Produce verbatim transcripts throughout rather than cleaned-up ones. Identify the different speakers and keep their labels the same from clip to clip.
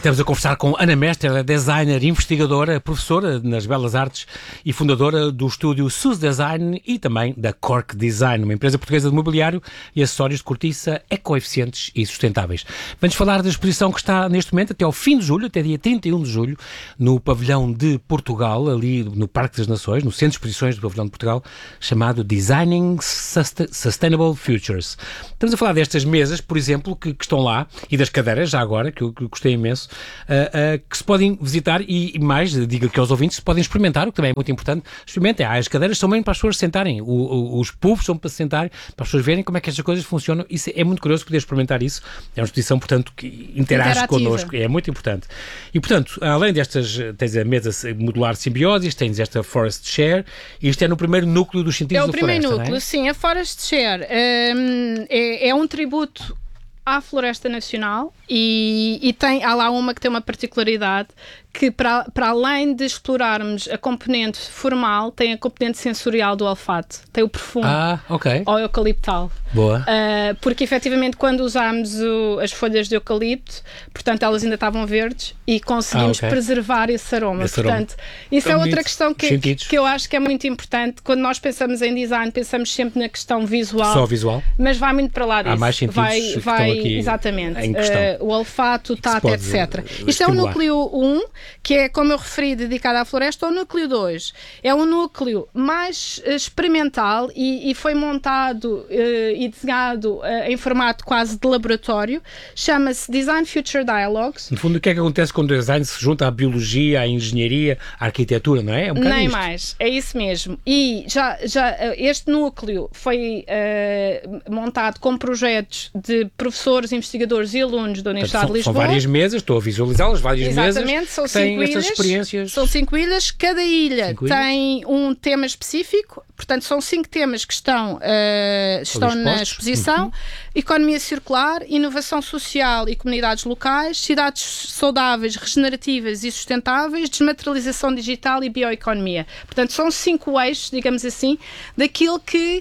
Speaker 1: estamos a conversar com Ana Mestre, ela é designer, investigadora, professora nas Belas Artes e fundadora do estúdio SUS Design e também da Cork Design, uma empresa portuguesa de mobiliário e acessórios de cortiça ecoeficientes e sustentáveis. Vamos falar da exposição que está neste momento até ao fim de julho, até dia trinta e um de julho, no pavilhão de Portugal, ali no Parque das Nações, no Centro de Exposições do pavilhão de Portugal, chamado Designing Sustainable Futures. Estamos a falar destas mesas, por exemplo, que, que estão lá, e das cadeiras, já agora, que eu, que eu gostei imenso, uh, uh, que se podem visitar e, e mais, digo aqui aos ouvintes, se podem experimentar, o que também é muito importante. Experimentem. Ah, as cadeiras são mesmo para as pessoas sentarem, o, o, os pubs são para se sentarem, para as pessoas verem como é que estas coisas funcionam. Isso é muito curioso poder experimentar isso. É uma exposição, portanto, que interage connosco. É muito importante. E, portanto, além destas, tens a mesa modular Simbioses, tens esta Forest Share, e isto é no primeiro núcleo dos sentidos da floresta,
Speaker 2: É o primeiro núcleo,
Speaker 1: é?
Speaker 2: Sim. A Forest Share um, é, é um tributo à Floresta Nacional e, e tem, há lá uma que tem uma particularidade que para, para além de explorarmos a componente formal, tem a componente sensorial do olfato, tem o perfume
Speaker 1: ah, okay.
Speaker 2: ao eucaliptal.
Speaker 1: Boa.
Speaker 2: Uh, porque efetivamente quando usámos o, as folhas de eucalipto, portanto elas ainda estavam verdes e conseguimos ah, okay. preservar esse aroma.
Speaker 1: Esse
Speaker 2: portanto,
Speaker 1: aroma.
Speaker 2: isso
Speaker 1: é
Speaker 2: outra bonito. Questão que, que, que eu acho que é muito importante. Quando nós pensamos em design, pensamos sempre na questão visual.
Speaker 1: Só visual.
Speaker 2: Mas vai muito para lá disso.
Speaker 1: Há mais sentidos
Speaker 2: vai,
Speaker 1: que
Speaker 2: vai,
Speaker 1: estão aqui
Speaker 2: exatamente.
Speaker 1: em questão.
Speaker 2: Uh, o olfato, o tato, etcétera.
Speaker 1: Estimular.
Speaker 2: Isto é o núcleo um, que é, como eu referi, dedicado à floresta. O núcleo dois é um núcleo mais uh, experimental e, e foi montado uh, e desenhado uh, em formato quase de laboratório. Chama-se Design Future Dialogues.
Speaker 1: No fundo, o que é que acontece quando o design se junta à biologia, à engenharia, à arquitetura, não é? É um bocado
Speaker 2: Nem
Speaker 1: isto.
Speaker 2: mais, é isso mesmo. E já, já este núcleo foi uh, montado com projetos de professores, investigadores e alunos da Universidade
Speaker 1: Portanto,
Speaker 2: de
Speaker 1: são,
Speaker 2: Lisboa.
Speaker 1: são várias mesas, estou a visualizá-las, várias
Speaker 2: Exatamente,
Speaker 1: mesas
Speaker 2: são
Speaker 1: que têm
Speaker 2: cinco
Speaker 1: estas
Speaker 2: ilhas,
Speaker 1: experiências.
Speaker 2: São cinco ilhas, cada ilha
Speaker 1: cinco
Speaker 2: tem ilhas. um tema específico, portanto são cinco temas que estão, uh, estão na exposição. Uhum. Economia circular, inovação social e comunidades locais, cidades saudáveis, regenerativas e sustentáveis, desmaterialização digital e bioeconomia. Portanto, são cinco eixos, digamos assim, daquilo que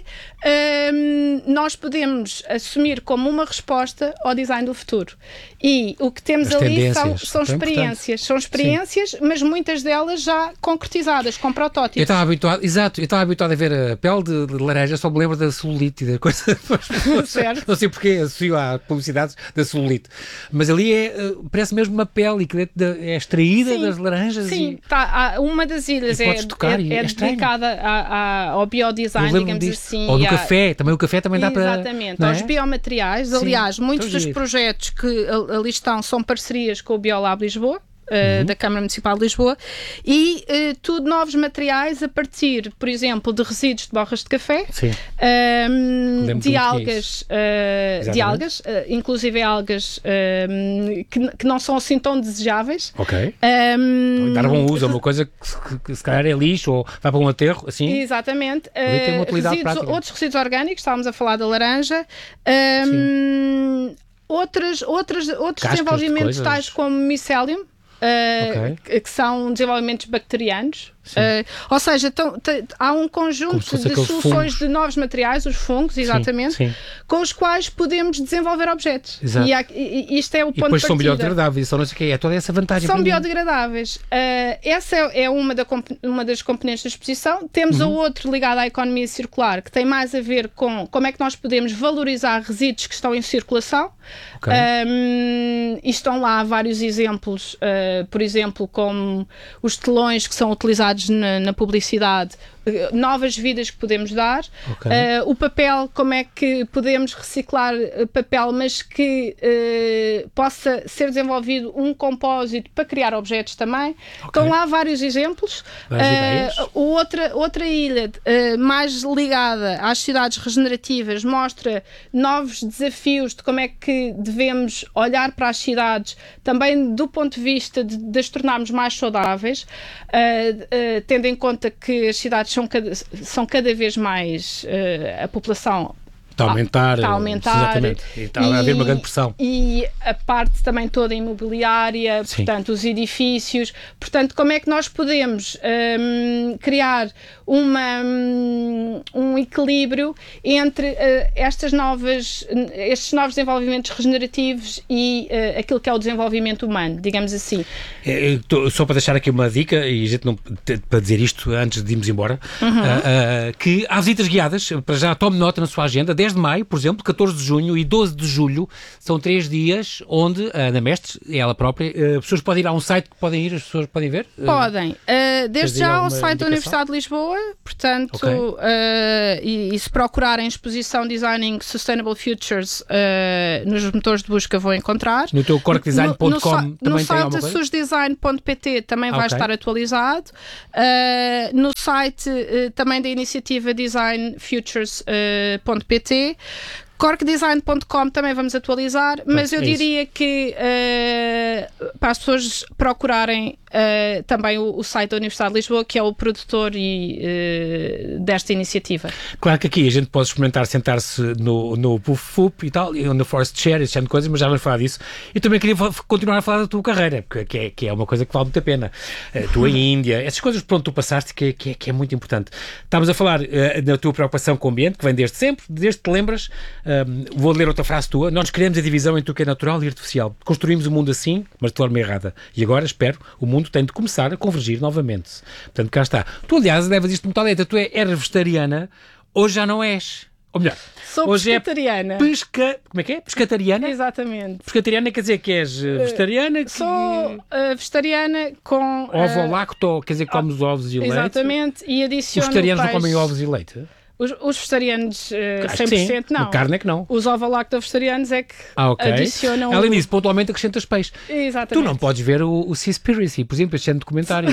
Speaker 2: um, nós podemos assumir como uma resposta ao design do futuro. E o que temos
Speaker 1: As
Speaker 2: ali são, são
Speaker 1: é
Speaker 2: experiências. São experiências, Sim. mas muitas delas já concretizadas, com protótipos.
Speaker 1: Eu estava habituado, exato, eu estava habituado a ver a pele de, de laranja, só me lembro da celulite e da coisa.
Speaker 2: Certo.
Speaker 1: Não sei porque associo à publicidade da celulite. Mas ali é, parece mesmo uma pele e que é extraída
Speaker 2: Sim.
Speaker 1: das laranjas.
Speaker 2: Sim,
Speaker 1: e...
Speaker 2: tá, uma das ilhas é,
Speaker 1: tocar,
Speaker 2: é, é, é dedicada a, a, ao biodesign, digamos
Speaker 1: disto.
Speaker 2: assim.
Speaker 1: Ou do
Speaker 2: a...
Speaker 1: café, também o café também dá para...
Speaker 2: Exatamente,
Speaker 1: é?
Speaker 2: aos biomateriais. Sim. Aliás, muitos
Speaker 1: Então,
Speaker 2: dos
Speaker 1: giro.
Speaker 2: projetos que ali estão são parcerias com o Biolab Lisboa. Uh,
Speaker 1: uhum.
Speaker 2: da Câmara Municipal de Lisboa e uh, tudo novos materiais a partir, por exemplo, de resíduos de borras de café, um, de algas, uh, de algas, uh, inclusive algas um, que, que não são assim tão desejáveis.
Speaker 1: Ok.
Speaker 2: Um,
Speaker 1: Dar bom uso a uma coisa que, que, que se calhar é lixo ou vai para um aterro, assim.
Speaker 2: Exatamente.
Speaker 1: Uh, tem uma utilidade
Speaker 2: resíduos,
Speaker 1: prática.
Speaker 2: Outros resíduos orgânicos, estávamos a falar da laranja. Um, outras, outras, outros
Speaker 1: Cascas
Speaker 2: desenvolvimentos
Speaker 1: de
Speaker 2: tais como micelium. Uh, okay. que são desenvolvimentos bacterianos, uh, ou seja, tão, t- há um conjunto de soluções fungos. De novos materiais, os fungos, exatamente, sim, sim. com os quais podemos desenvolver objetos.
Speaker 1: Exato.
Speaker 2: E, há, e isto é o
Speaker 1: e
Speaker 2: ponto de
Speaker 1: partida. E depois
Speaker 2: são
Speaker 1: biodegradáveis, só não sei o que é, toda essa vantagem.
Speaker 2: São biodegradáveis. Uh, essa é, é uma, da, uma das componentes da exposição. Temos uhum. a outra ligada à economia circular, que tem mais a ver com como é que nós podemos valorizar resíduos que estão em circulação. Okay. Um, e estão lá vários exemplos, uh, por exemplo, como os telões que são utilizados na, na publicidade, uh, novas vidas que podemos dar, okay. uh, o papel, como é que podemos reciclar papel, mas que uh, possa ser desenvolvido um compósito para criar objetos também. Okay. Estão lá vários exemplos. Uh, outra, outra ilha uh, mais ligada às cidades regenerativas mostra novos desafios de como é que devemos olhar para as cidades também do ponto de vista de, de as tornarmos mais saudáveis, uh, uh, tendo em conta que as cidades são cada, são cada vez mais, uh, a população
Speaker 1: Está a aumentar.
Speaker 2: Está a aumentar.
Speaker 1: Exatamente. E está a haver uma grande pressão.
Speaker 2: E a parte também toda imobiliária, Sim. portanto, os edifícios. Portanto, como é que nós podemos um, criar uma, um, um equilíbrio entre uh, estas novas, estes novos desenvolvimentos regenerativos e uh, aquilo que é o desenvolvimento humano, digamos assim.
Speaker 1: É, tô, só para deixar aqui uma dica, e a gente não, para dizer isto antes de irmos embora, uhum. uh, uh, que há visitas guiadas, para já tome nota na sua agenda, dez de maio, por exemplo, catorze de junho e doze de julho, são três dias onde a Ana Mestres, ela própria, as pessoas podem ir a um site que podem ir, as pessoas podem ver?
Speaker 2: Podem. Uh, desde já ao site da Universidade de Lisboa, portanto, okay. uh, e, e se procurarem exposição Designing Sustainable Futures uh, nos motores de busca vão encontrar.
Speaker 1: No teu cork design ponto com
Speaker 2: no,
Speaker 1: também
Speaker 2: no
Speaker 1: tem alguma coisa?
Speaker 2: No site susdesign ponto pt também vai okay. estar atualizado. Uh, no site uh, também da iniciativa design futures ponto pt. cork design ponto com também vamos atualizar, mas eu é diria que uh, para as pessoas procurarem uh, também o, o site da Universidade de Lisboa, que é o produtor e, uh, desta iniciativa.
Speaker 1: Claro que aqui a gente pode experimentar sentar-se no, no Puff-Fup e tal, no Forest Chair, esse tipo de coisas, mas já vamos falar disso. E também queria continuar a falar da tua carreira, porque que é, que é uma coisa que vale muito a pena. Uh, tu em Índia, essas coisas pronto, tu passaste, que, que, que é muito importante. Estávamos a falar uh, da tua preocupação com o ambiente, que vem desde sempre, desde que te lembras. Um, vou ler outra frase tua. Nós queremos a divisão entre o que é natural e artificial. Construímos o mundo assim, mas de forma errada. E agora, espero, o mundo tem de começar a convergir novamente. Portanto, cá está. Tu, aliás, levas isto muito à letra. Tu eras vegetariana, hoje já não és. Ou melhor,
Speaker 2: sou
Speaker 1: hoje
Speaker 2: pescatariana.
Speaker 1: É pesca... Como é que é? Pescatariana?
Speaker 2: Exatamente.
Speaker 1: Pescatariana quer dizer que és uh, vegetariana? Que...
Speaker 2: Sou uh, vegetariana com...
Speaker 1: Ovo
Speaker 2: uh,
Speaker 1: lacto, quer dizer que comes ovos e leite?
Speaker 2: Exatamente. E adiciono
Speaker 1: Os vegetarianos
Speaker 2: peixe...
Speaker 1: não comem ovos e leite?
Speaker 2: Os, os vegetarianos uh, cem por cento
Speaker 1: sim.
Speaker 2: não.
Speaker 1: A carne é que não.
Speaker 2: Os ovo-lacto-vegetarianos é que
Speaker 1: ah, okay.
Speaker 2: adicionam...
Speaker 1: Além disso, pontualmente acrescentas peixe.
Speaker 2: Exatamente.
Speaker 1: Tu não podes ver o, o Seaspiracy, por exemplo, este é um documentário.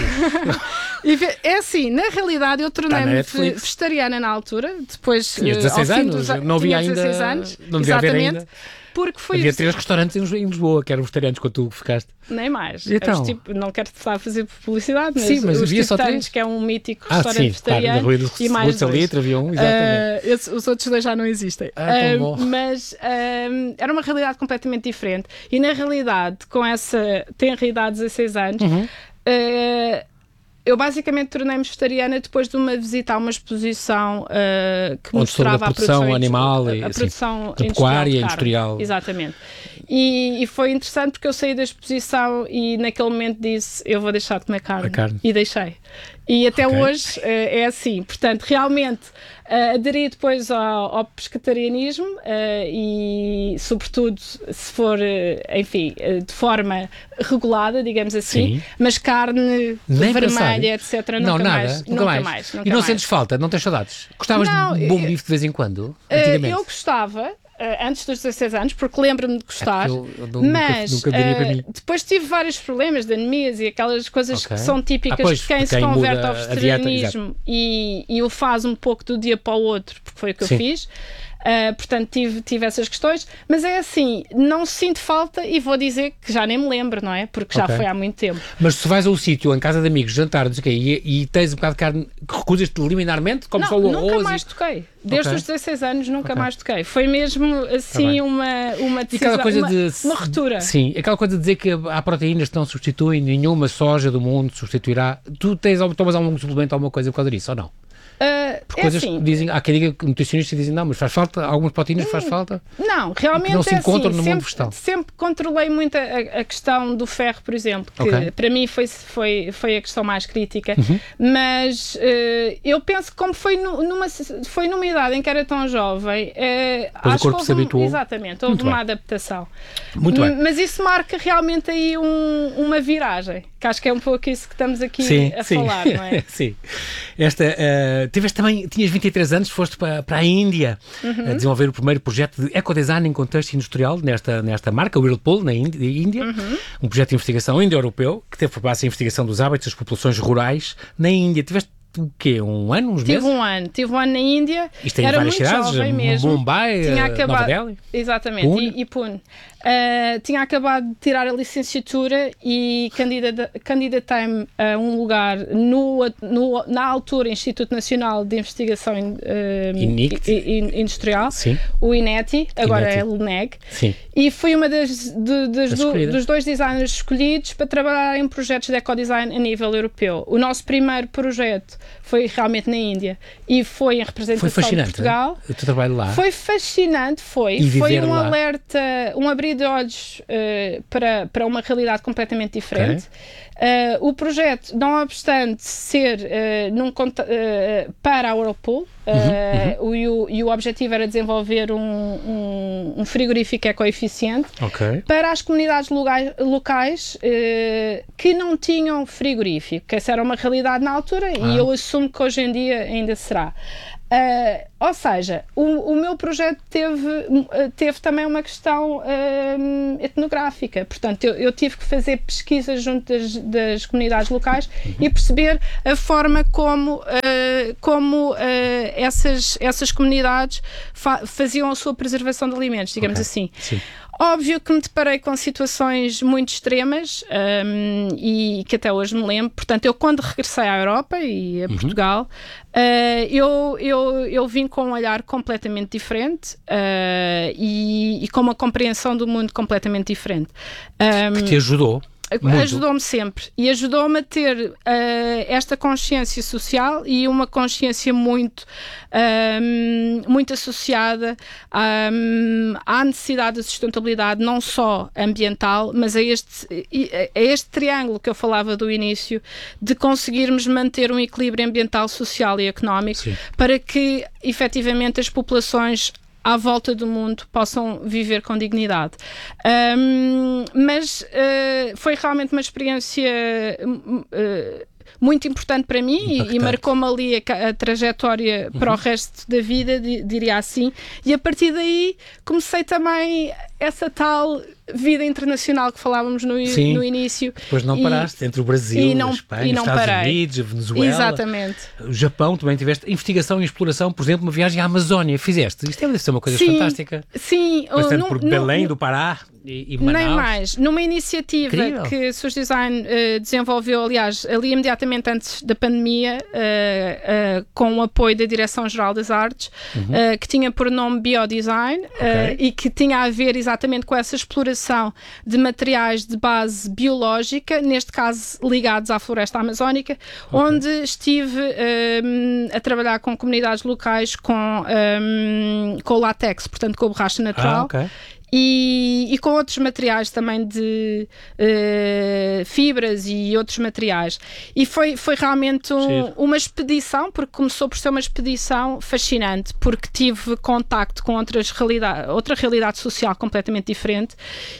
Speaker 2: É assim, na realidade eu tornei-me vegetariana na altura, depois...
Speaker 1: Tinhas dezasseis anos,
Speaker 2: dos,
Speaker 1: não havia ainda...
Speaker 2: anos,
Speaker 1: não devia haver ainda...
Speaker 2: Porque foi
Speaker 1: havia três restaurantes em Lisboa que eram vegetarianos quando tu ficaste.
Speaker 2: Nem mais.
Speaker 1: Então?
Speaker 2: Tipo, não quero estar a fazer publicidade, mas,
Speaker 1: sim, mas
Speaker 2: os
Speaker 1: havia só três.
Speaker 2: Que é um mítico
Speaker 1: ah,
Speaker 2: restaurante
Speaker 1: sim,
Speaker 2: vegetariano.
Speaker 1: Claro, do
Speaker 2: e mais dois.
Speaker 1: Litro, havia um, exatamente.
Speaker 2: Uh, esses, os outros dois já não existem.
Speaker 1: Ah, tão bom.
Speaker 2: Uh, mas uh, era uma realidade completamente diferente. E na realidade, com essa tenra idade de dezasseis anos, uhum. uh, eu basicamente tornei-me vegetariana depois de uma visita a uma exposição uh, que
Speaker 1: onde
Speaker 2: mostrava
Speaker 1: a produção,
Speaker 2: a produção
Speaker 1: animal,
Speaker 2: a, a
Speaker 1: assim,
Speaker 2: produção
Speaker 1: pecuária
Speaker 2: industrial,
Speaker 1: industrial.
Speaker 2: Exatamente. E, e foi interessante porque eu saí da exposição e naquele momento disse, eu vou deixar de comer carne.
Speaker 1: carne.
Speaker 2: E deixei. E até okay. hoje uh, é assim. Portanto, realmente uh, aderi depois ao, ao pescatarianismo uh, e, sobretudo, se for, uh, enfim, uh, de forma regulada, digamos assim, Sim. mas carne
Speaker 1: nem
Speaker 2: vermelha,
Speaker 1: pensar.
Speaker 2: etcétera.
Speaker 1: Não,
Speaker 2: nunca
Speaker 1: nada,
Speaker 2: mais.
Speaker 1: Nunca,
Speaker 2: nunca
Speaker 1: mais.
Speaker 2: mais nunca
Speaker 1: e não
Speaker 2: mais.
Speaker 1: sentes falta? Não tens saudades? Gostavas não, de bom bife de vez em quando? Antigamente?
Speaker 2: Uh, eu gostava. Uh, antes dos dezasseis anos, porque lembro-me de gostar,
Speaker 1: é eu, eu
Speaker 2: mas
Speaker 1: nunca, nunca diria uh, para mim.
Speaker 2: Depois tive vários problemas de anemias e aquelas coisas
Speaker 1: okay.
Speaker 2: que são típicas
Speaker 1: ah, pois,
Speaker 2: de quem se
Speaker 1: quem
Speaker 2: converte ao vegetarianismo e, e o faz um pouco do dia para o outro, porque foi o que Sim. eu fiz. Uh, portanto, tive, tive essas questões, mas é assim, não sinto falta e vou dizer que já nem me lembro, não é? Porque já okay. foi há muito tempo.
Speaker 1: Mas se vais a um sítio, em casa de amigos, jantar, não sei o quê, e, e tens um bocado de carne que recusas-te liminarmente, como
Speaker 2: não,
Speaker 1: só o
Speaker 2: nunca
Speaker 1: arroz
Speaker 2: mais
Speaker 1: e...
Speaker 2: toquei. Desde
Speaker 1: okay.
Speaker 2: os dezasseis anos nunca
Speaker 1: okay.
Speaker 2: mais toquei. Foi mesmo assim tá uma, uma decisão,
Speaker 1: coisa
Speaker 2: uma,
Speaker 1: de,
Speaker 2: uma ruptura.
Speaker 1: Sim, aquela coisa de dizer que há proteínas que não substituem, nenhuma soja do mundo substituirá. Tu tens, tomas algum suplemento, alguma coisa por causa disso, ou não?
Speaker 2: Uh,
Speaker 1: Por coisas
Speaker 2: é assim,
Speaker 1: que dizem, há quem diga que nutricionistas dizem não, mas faz falta, algumas proteínas faz falta.
Speaker 2: Não, realmente
Speaker 1: não se
Speaker 2: é
Speaker 1: encontram
Speaker 2: assim,
Speaker 1: no
Speaker 2: sempre,
Speaker 1: mundo vegetal.
Speaker 2: Sempre controlei muito a, a questão do ferro, por exemplo, que
Speaker 1: okay.
Speaker 2: para mim foi, foi, foi a questão mais crítica,
Speaker 1: uhum.
Speaker 2: mas uh, eu penso que como foi numa, foi numa idade em que era tão jovem, uh,
Speaker 1: acho o corpo
Speaker 2: que
Speaker 1: se
Speaker 2: houve,
Speaker 1: habituou.
Speaker 2: Exatamente, houve
Speaker 1: muito
Speaker 2: uma
Speaker 1: bem.
Speaker 2: adaptação.
Speaker 1: Muito bem.
Speaker 2: Mas isso marca realmente aí um, uma viragem, que acho que é um pouco isso que estamos aqui
Speaker 1: sim,
Speaker 2: a
Speaker 1: sim.
Speaker 2: falar, não é?
Speaker 1: Sim. Esta, uh, tiveste também, tinhas vinte e três anos, foste para, para a Índia uhum. a desenvolver o primeiro projeto de ecodesign em contexto industrial nesta, nesta marca, o Whirlpool, na Índia, uhum. um projeto de investigação indo-europeu que teve por base a investigação dos hábitos das populações rurais na Índia. Tiveste o quê? Um ano, uns
Speaker 2: tive
Speaker 1: meses?
Speaker 2: Tive um ano. Tive um ano na Índia.
Speaker 1: Isto tem
Speaker 2: era
Speaker 1: várias
Speaker 2: muito
Speaker 1: cidades,
Speaker 2: jovem mesmo.
Speaker 1: Mumbai,
Speaker 2: tinha
Speaker 1: Nova
Speaker 2: acabado,
Speaker 1: Delhi?
Speaker 2: Exatamente,
Speaker 1: Pune.
Speaker 2: e, e Pune. Uh, tinha acabado de tirar a licenciatura e candidata, candidatei-me a um lugar no, no, na altura Instituto Nacional de Investigação uh, Industrial,
Speaker 1: Sim.
Speaker 2: o INETI, agora
Speaker 1: INETI.
Speaker 2: é o L N E G.
Speaker 1: Sim.
Speaker 2: E fui uma das, de, das do,
Speaker 1: escolhida.
Speaker 2: dos dois designers escolhidos para trabalhar em projetos de ecodesign a nível europeu. O nosso primeiro projeto foi realmente na Índia e foi em representação
Speaker 1: foi fascinante,
Speaker 2: de Portugal.
Speaker 1: O teu trabalho lá.
Speaker 2: Foi fascinante, foi.
Speaker 1: E
Speaker 2: foi um
Speaker 1: lá.
Speaker 2: alerta, um abrir de olhos uh, para, para uma realidade completamente diferente. Okay. Uh, o projeto, não obstante ser uh, num, uh, para a Whirlpool, uh, uhum, uhum. O, e o objetivo era desenvolver um, um, um frigorífico ecoeficiente
Speaker 1: okay.
Speaker 2: para as comunidades locais, locais uh, que não tinham frigorífico, que essa era uma realidade na altura ah. e eu assumo que hoje em dia ainda será. Uh, ou seja, o, o meu projeto teve, teve também uma questão uh, etnográfica, portanto eu, eu tive que fazer pesquisas junto das, das comunidades locais uhum. e perceber a forma como, uh, como uh, essas, essas comunidades fa- faziam a sua preservação de alimentos, digamos okay. assim.
Speaker 1: Sim.
Speaker 2: Óbvio que me deparei com situações muito extremas um, e que até hoje me lembro. Portanto, eu quando regressei à Europa e a uhum. Portugal, uh, eu, eu, eu vim com um olhar completamente diferente uh, e, e com uma compreensão do mundo completamente diferente. Um,
Speaker 1: que te ajudou? Muito.
Speaker 2: Ajudou-me sempre e ajudou-me a ter uh, esta consciência social e uma consciência muito, um, muito associada um, à necessidade de sustentabilidade, não só ambiental, mas a este, a este triângulo que eu falava do início, de conseguirmos manter um equilíbrio ambiental, social e económico, Sim. para que efetivamente as populações à volta do mundo possam viver com dignidade. Um, mas uh, foi realmente uma experiência uh, muito importante para mim e, e marcou-me ali a, a trajetória uhum. para o resto da vida, di, diria assim. E a partir daí comecei também essa tal vida internacional que falávamos no, no início.
Speaker 1: Depois não paraste,
Speaker 2: e,
Speaker 1: entre o Brasil,
Speaker 2: e não,
Speaker 1: a Espanha,
Speaker 2: e não
Speaker 1: os Estados
Speaker 2: parei.
Speaker 1: Unidos, a Venezuela,
Speaker 2: Exatamente.
Speaker 1: o Japão, também tiveste investigação e exploração, por exemplo, uma viagem à Amazónia, fizeste. Isto deve ser uma coisa
Speaker 2: sim,
Speaker 1: fantástica.
Speaker 2: Sim.
Speaker 1: Bastante
Speaker 2: no,
Speaker 1: por
Speaker 2: no,
Speaker 1: Belém
Speaker 2: no,
Speaker 1: do Pará e, e Manaus.
Speaker 2: Nem mais. Numa iniciativa Incrível. que a SUS Design uh, desenvolveu, aliás, ali imediatamente antes da pandemia, uh, uh, com o apoio da Direção-Geral das Artes, uhum. uh, que tinha por nome Biodesign okay. uh, e que tinha a ver exatamente com essa exploração de materiais de base biológica, neste caso ligados à floresta amazónica, okay. onde estive um, a trabalhar com comunidades locais com, um, com látex, portanto com borracha natural.
Speaker 1: Ah, okay.
Speaker 2: E, e com outros materiais também de uh, fibras e outros materiais. E foi, foi realmente um, uma expedição, porque começou por ser uma expedição fascinante, porque tive contacto com outras realidade, outra realidade social completamente diferente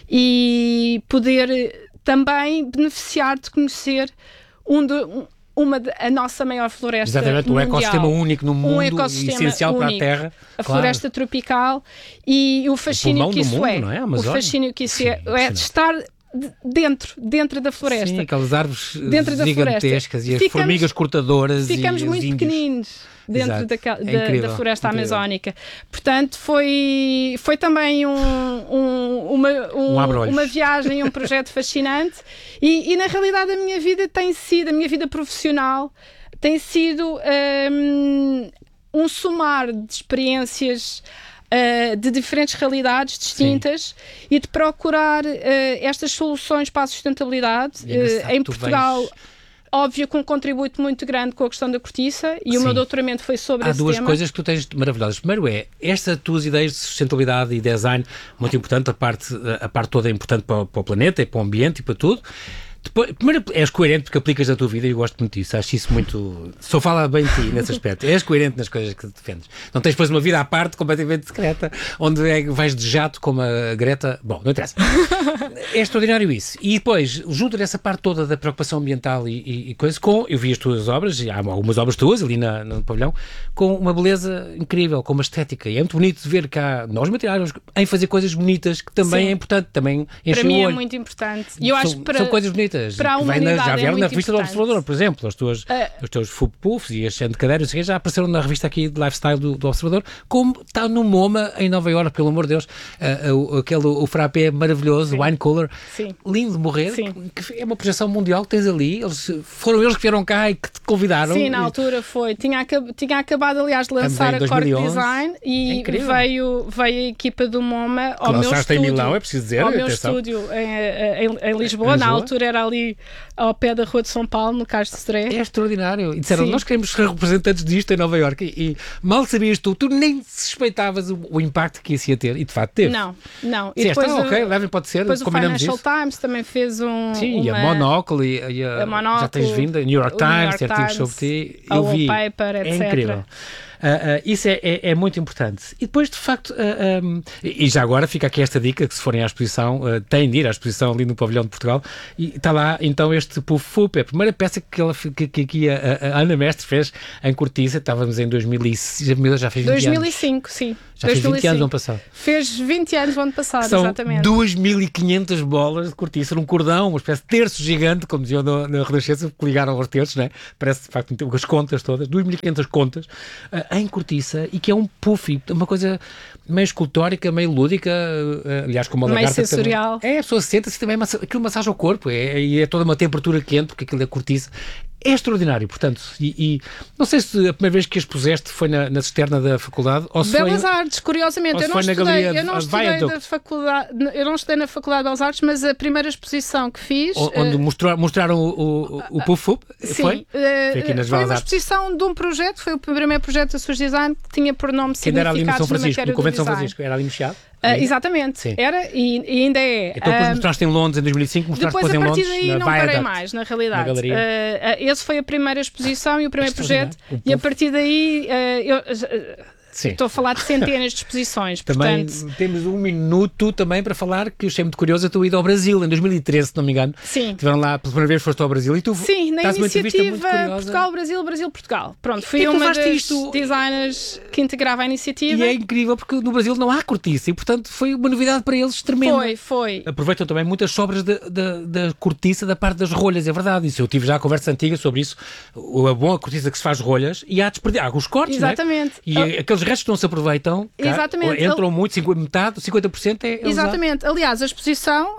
Speaker 2: e poder também beneficiar de conhecer um de... Um, Uma de, a nossa maior floresta
Speaker 1: Exatamente,
Speaker 2: mundial.
Speaker 1: um ecossistema único no mundo,
Speaker 2: um ecossistema
Speaker 1: essencial
Speaker 2: único,
Speaker 1: para a Terra.
Speaker 2: A
Speaker 1: claro.
Speaker 2: floresta tropical e o fascínio
Speaker 1: o
Speaker 2: que isso
Speaker 1: mundo,
Speaker 2: é.
Speaker 1: Não é?
Speaker 2: O fascínio que isso Sim, é, é de estar dentro, dentro da floresta.
Speaker 1: Sim, aquelas árvores
Speaker 2: dentro
Speaker 1: gigantescas e as
Speaker 2: ficamos,
Speaker 1: formigas cortadoras
Speaker 2: ficamos
Speaker 1: e
Speaker 2: muito
Speaker 1: os
Speaker 2: pequeninos dentro da,
Speaker 1: é
Speaker 2: da, da floresta
Speaker 1: incrível.
Speaker 2: amazónica. Portanto, foi, foi também um, um, uma, um,
Speaker 1: um
Speaker 2: uma viagem, um projeto fascinante e, e na realidade a minha vida tem sido, a minha vida profissional tem sido um, um somar de experiências Uh, de diferentes realidades distintas Sim. e de procurar uh, estas soluções para a sustentabilidade uh, em Portugal. Vens... Óbvio que um contributo muito grande com a questão da cortiça e Sim. o meu doutoramento foi sobre
Speaker 1: Há
Speaker 2: esse
Speaker 1: duas
Speaker 2: tema.
Speaker 1: coisas que tu tens maravilhosas. Primeiro é, estas tuas ideias de sustentabilidade e design, muito importante, a parte, a parte toda é importante para, para o planeta e para o ambiente e para tudo. Depois, primeiro, és coerente porque aplicas na tua vida e eu gosto muito disso, acho isso muito... Só fala bem de ti nesse aspecto, és coerente nas coisas que defendes. Não tens depois uma vida à parte completamente secreta, onde é, vais de jato como a Greta, bom, não interessa. É extraordinário isso. E depois, junto dessa parte toda da preocupação ambiental e, e, e coisas, com, eu vi as tuas obras, e há algumas obras tuas ali na, no pavilhão, com uma beleza incrível, com uma estética, e é muito bonito de ver cá nós materiais em fazer coisas bonitas, que também Sim. é importante, também enche
Speaker 2: para mim
Speaker 1: o olho.
Speaker 2: É muito importante. E eu
Speaker 1: são,
Speaker 2: acho que para...
Speaker 1: são coisas bonitas. feitas,
Speaker 2: para a
Speaker 1: que vem na, já vieram
Speaker 2: é
Speaker 1: na revista
Speaker 2: importante.
Speaker 1: do Observador, por exemplo, as tuas, uh, os teus Fup Puffs e as de cadeiras, já apareceram na revista aqui de Lifestyle do, do Observador, como está no MoMA em Nova Iorque, pelo amor de Deus, uh, uh, aquele, o frappé maravilhoso, Sim. Wine Cooler, Sim. lindo de morrer, que, que é uma projeção mundial que tens ali, eles, foram eles que vieram cá e que te convidaram.
Speaker 2: Sim, na
Speaker 1: e...
Speaker 2: altura foi, tinha, acab tinha acabado aliás de lançar a Cork Design e é veio, veio a equipa do MoMA ao meu estúdio,
Speaker 1: em Milão, é preciso dizer,
Speaker 2: ao meu
Speaker 1: atenção.
Speaker 2: estúdio em, em, em Lisboa, na altura era ali ao pé da Rua de São Paulo, no Cais de Sodré.
Speaker 1: É extraordinário. E disseram, Sim. nós queremos ser representantes disto em Nova Iorque. E, e mal sabias tu, tu nem suspeitavas o, o impacto que isso ia ter. E de facto teve.
Speaker 2: Não, não.
Speaker 1: E depois, ah, ok, levem, pode ser,
Speaker 2: depois
Speaker 1: combinamos
Speaker 2: o Financial
Speaker 1: isso.
Speaker 2: Times também fez um...
Speaker 1: Sim,
Speaker 2: uma,
Speaker 1: e a Monocle, e a,
Speaker 2: a Monocle,
Speaker 1: já tens vindo, a New York Times, ter artigos sobre ti.
Speaker 2: A Wallpaper, etcétera.
Speaker 1: É incrível. Uh, uh, isso é, é, é muito importante. E depois, de facto, uh, um, e já agora fica aqui esta dica, que se forem à exposição, uh, têm de ir à exposição ali no Pavilhão de Portugal, e está lá então este Puff Fup, é a primeira peça que, ela, que, que aqui a, a Ana Mestre fez em cortiça, estávamos em dois mil e cinco, já fez vinte
Speaker 2: dois mil e cinco,
Speaker 1: anos.
Speaker 2: Sim.
Speaker 1: Já fez vinte anos no ano passado.
Speaker 2: Fez vinte anos no ano passado,
Speaker 1: São
Speaker 2: exatamente.
Speaker 1: duas mil e quinhentas bolas de cortiça, um cordão, uma espécie de terço gigante, como diziam no, na Renascença, que ligaram aos terços, né? Parece de facto as contas todas, duas mil e quinhentas contas, uh, em cortiça, e que é um puff, uma coisa meio escultórica, meio lúdica, uh, aliás, como uma lagarta.
Speaker 2: Meio sensorial.
Speaker 1: Também. É, a pessoa senta-se também, aquilo massagem ao corpo, é, e é toda uma temperatura quente, porque aquilo é cortiça. É extraordinário, portanto, e, e não sei se a primeira vez que expuseste foi na, na cisterna da faculdade ou se
Speaker 2: Belas
Speaker 1: foi...
Speaker 2: Artes, curiosamente, eu não, estudei, eu, não estudei da faculdade, eu não estudei na Faculdade de Belas Artes, mas a primeira exposição que fiz...
Speaker 1: O, onde uh, mostrou, mostraram o, o, o Puff Fup?
Speaker 2: Sim,
Speaker 1: foi?
Speaker 2: Uh,
Speaker 1: foi, aqui nas
Speaker 2: foi uma
Speaker 1: Artes.
Speaker 2: exposição de um projeto, foi o primeiro projeto da Sus Design que tinha por nome
Speaker 1: que era ali no São Francisco,
Speaker 2: no
Speaker 1: convento de São Francisco, era ali no Chiado?
Speaker 2: Uh, exatamente, Sim. era e, e ainda é.
Speaker 1: Então depois uh, mostraste em Londres em dois mil e cinco, mostraste depois, depois em Londres,
Speaker 2: a partir daí não
Speaker 1: parei
Speaker 2: Viaduct, mais, na realidade. Na galeria. Uh, uh, esse foi a primeira exposição e o primeiro projeto, e a partir daí uh, eu... Uh, Sim. Estou a falar de centenas de exposições.
Speaker 1: Também
Speaker 2: portanto...
Speaker 1: temos um minuto também para falar, que eu achei muito curioso, eu estou ido ao Brasil em dois mil e treze, se não me engano.
Speaker 2: Sim.
Speaker 1: Estiveram lá, pela primeira vez foste ao Brasil e tu
Speaker 2: Sim, na iniciativa Portugal-Brasil, Brasil-Portugal. Pronto, fui uma das isto... designers que integrava a iniciativa.
Speaker 1: E é incrível porque no Brasil não há cortiça e, portanto, foi uma novidade para eles tremenda.
Speaker 2: Foi, foi.
Speaker 1: Aproveitam também muitas sobras da, da, da cortiça da parte das rolhas, é verdade. Isso, eu tive já a conversa antiga sobre isso, a boa cortiça que se faz rolhas e há, desperdício, há os cortes,
Speaker 2: Exatamente.
Speaker 1: Né? E eu... aqueles restos não se aproveitam. Então,
Speaker 2: Exatamente.
Speaker 1: Entram El... muito, cinquenta, metade, cinquenta por cento é
Speaker 2: Exatamente.
Speaker 1: Usar.
Speaker 2: Aliás, a exposição,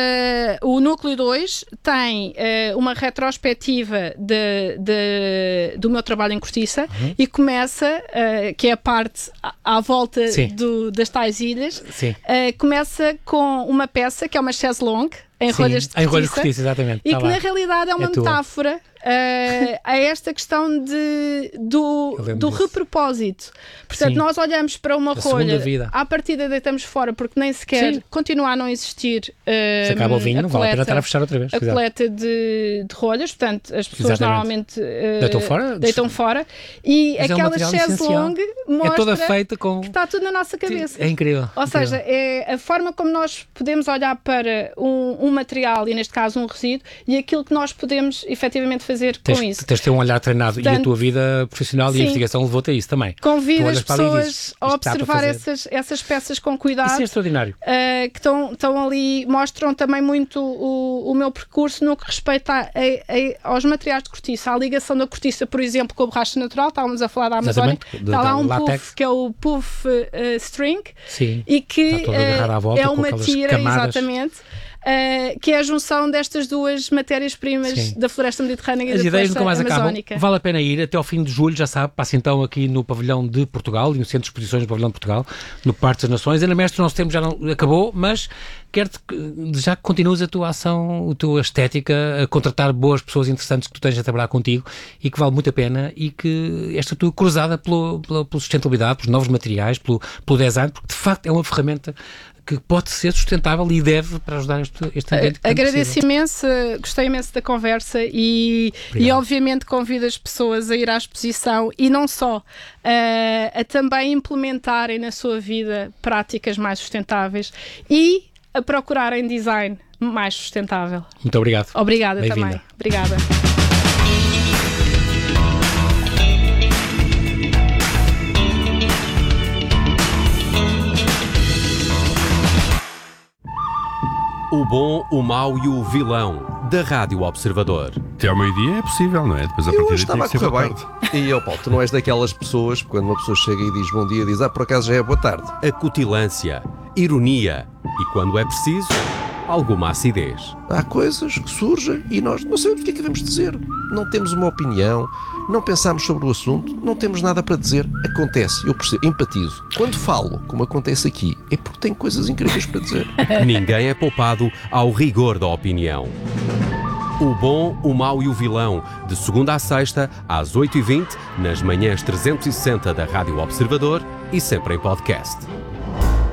Speaker 2: uh, o Núcleo dois, tem uh, uma retrospectiva de, de, do meu trabalho em cortiça uhum. e começa, uh, que é a parte à, à volta do, das tais ilhas, uh, começa com uma peça que é uma chaise longue, em
Speaker 1: Sim,
Speaker 2: rolhas de cortiça,
Speaker 1: em rolhas de cortiça, exatamente.
Speaker 2: E
Speaker 1: tá
Speaker 2: que
Speaker 1: lá.
Speaker 2: na realidade é uma
Speaker 1: é
Speaker 2: metáfora uh, a esta questão de, do, do repropósito. Portanto, Sim. nós olhamos para uma
Speaker 1: a
Speaker 2: rolha,
Speaker 1: vida.
Speaker 2: à partida deitamos fora porque nem sequer Sim. continua a não existir uh,
Speaker 1: Se acaba o vinho, não vale a pena estar a fechar outra vez.
Speaker 2: A coleta de, de rolhas, portanto, as pessoas Exatamente. normalmente uh,
Speaker 1: deitam fora,
Speaker 2: deitam fora e
Speaker 1: Mas
Speaker 2: aquela
Speaker 1: é um
Speaker 2: chaise longue mostra
Speaker 1: é toda feita com...
Speaker 2: que está tudo na nossa cabeça.
Speaker 1: É incrível.
Speaker 2: Ou
Speaker 1: incrível.
Speaker 2: seja, é a forma como nós podemos olhar para um, um material e neste caso um resíduo e aquilo que nós podemos efetivamente fazer
Speaker 1: tens,
Speaker 2: com isso.
Speaker 1: Tens de ter um olhar treinado. Portanto, e a tua vida profissional sim. e a investigação levou-te a isso também.
Speaker 2: Convido as pessoas dizes, a observar essas, essas peças com cuidado.
Speaker 1: Isso é extraordinário.
Speaker 2: Uh, que estão ali, mostram também muito o, o meu percurso no que respeita a, a, a, aos materiais de cortiça. A ligação da cortiça, por exemplo, com a borracha natural, estávamos a falar da Amazónia. Está lá um látex. puff, que é o puff uh, string,
Speaker 1: sim.
Speaker 2: e que
Speaker 1: uh, volta,
Speaker 2: é uma tira,
Speaker 1: camadas.
Speaker 2: exatamente. Uh, que é a junção destas duas matérias-primas da floresta mediterrânea e
Speaker 1: As
Speaker 2: da
Speaker 1: ideias
Speaker 2: floresta
Speaker 1: nunca mais
Speaker 2: amazónica.
Speaker 1: Acabam. Vale a pena ir até ao fim de julho, já sabe, passa então aqui no Pavilhão de Portugal e no Centro de Exposições do Pavilhão de Portugal, no Parque das Nações. Ana Mestre, o nosso tempo já não acabou, mas quero-te já que continues a tua ação, a tua estética, a contratar boas pessoas interessantes que tu tens a trabalhar contigo e que vale muito a pena, e que esta tua cruzada pelo, pela, pela sustentabilidade, pelos novos materiais, pelo, pelo design, porque de facto é uma ferramenta que pode ser sustentável e deve para ajudar este, este ambiente.
Speaker 2: Agradeço imenso, gostei imenso da conversa e, e obviamente convido as pessoas a ir à exposição e não só, uh, a também implementarem na sua vida práticas mais sustentáveis e a procurarem design mais sustentável.
Speaker 1: Muito obrigado.
Speaker 2: Obrigada também. Obrigada.
Speaker 3: O bom, o mau e o vilão da Rádio Observador.
Speaker 4: Até ao meio-dia é possível, não é? Depois a
Speaker 5: Eu
Speaker 4: partir
Speaker 5: estava a
Speaker 4: daí tem que ser
Speaker 5: correr
Speaker 4: boa
Speaker 5: bem.
Speaker 4: tarde.
Speaker 5: E ó Paulo, tu não és daquelas pessoas, quando uma pessoa chega e diz bom dia, diz, ah, por acaso já é boa tarde.
Speaker 3: Acutilância, ironia e, quando é preciso, alguma acidez.
Speaker 5: Há coisas que surgem e nós não sabemos o que é que devemos dizer. Não temos uma opinião, não pensamos sobre o assunto, não temos nada para dizer. Acontece, eu percebo, empatizo. Quando falo, como acontece aqui, é porque tenho coisas incríveis para dizer.
Speaker 3: Ninguém é poupado ao rigor da opinião. O bom, o mau e o vilão, de segunda à sexta, às oito e vinte, nas manhãs trezentos e sessenta da Rádio Observador e sempre em podcast.